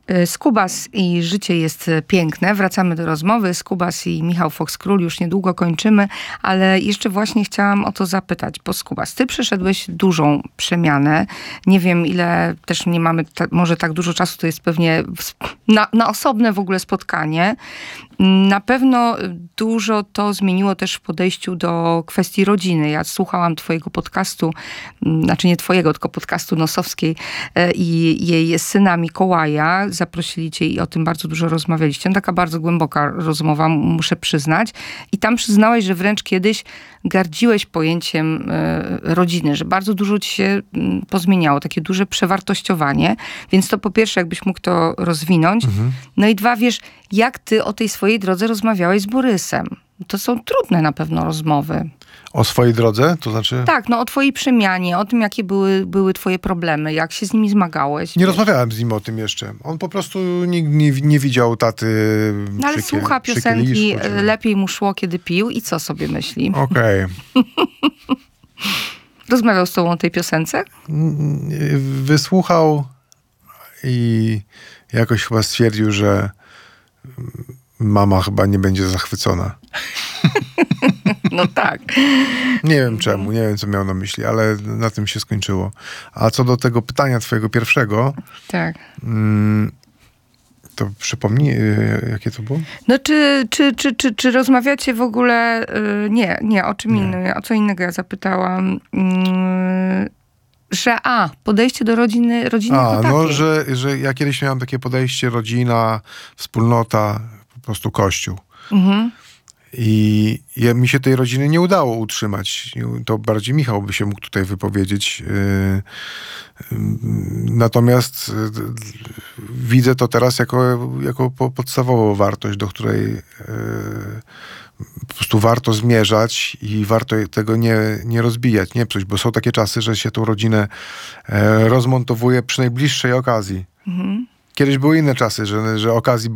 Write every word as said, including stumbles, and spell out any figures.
Skubas i życie jest piękne. Wracamy do rozmowy. Skubas i Michał Fox-Król już niedługo kończymy, ale jeszcze właśnie chciałam o to zapytać, bo Skubas, ty przeszedłeś dużą przemianę. Nie wiem, ile też nie mamy, ta, może tak dużo czasu, to jest pewnie na, na osobne w ogóle spotkanie. Na pewno dużo to zmieniło też w podejściu do kwestii rodziny. Ja słuchałam twojego podcastu, znaczy nie twojego, tylko podcastu Nosowskiej i jej syna Mikołaja. Zaprosili cię i o tym bardzo dużo rozmawialiście. Taka bardzo głęboka rozmowa, muszę przyznać. I tam przyznałeś, że wręcz kiedyś gardziłeś pojęciem rodziny, że bardzo dużo ci się pozmieniało, takie duże przewartościowanie. Więc to po pierwsze, jakbyś mógł to rozwinąć. Mhm. No i dwa, wiesz, jak ty o tej swojej drodze rozmawiałeś z Borysem. To są trudne na pewno rozmowy. O swojej drodze? To znaczy? Tak, no o twojej przemianie, o tym, jakie były, były twoje problemy, jak się z nimi zmagałeś. Nie wiesz? Rozmawiałem z nim o tym jeszcze. On po prostu nie, nie, nie widział taty. No ale przykie, słucha piosenki, lepiej mu szło, kiedy pił i co sobie myśli? Okej. Okay. Rozmawiał z tobą o tej piosence? Wysłuchał i jakoś chyba stwierdził, że mama chyba nie będzie zachwycona. No tak. Nie wiem czemu, nie wiem co miał na myśli, ale na tym się skończyło. A co do tego pytania twojego pierwszego, tak. To przypomnij, jakie to było? No czy, czy, czy, czy, czy rozmawiacie w ogóle... Nie, nie, o czym innym, o co innego ja zapytałam. Że a, podejście do rodziny, rodziny A, no, że, że ja kiedyś miałam takie podejście rodzina, wspólnota, po prostu kościół. Mhm. I ja, mi się tej rodziny nie udało utrzymać. To bardziej Michał by się mógł tutaj wypowiedzieć. Yy, yy, natomiast yy, widzę to teraz jako, jako podstawową wartość, do której yy, po prostu warto zmierzać i warto tego nie, nie rozbijać, nie psuć, bo są takie czasy, że się tą rodzinę yy, rozmontowuje przy najbliższej okazji. Mhm. Kiedyś były inne czasy, że, że okazji